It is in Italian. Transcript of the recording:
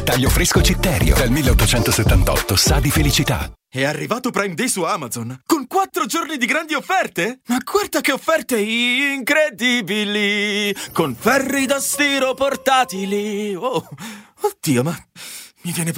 Taglio fresco Citterio. Dal 1878 sa di felicità. È arrivato Prime Day su Amazon, con 4 giorni di grandi offerte? Ma guarda che offerte incredibili! Con ferri da stiro portatili! Oh, oddio, ma mi viene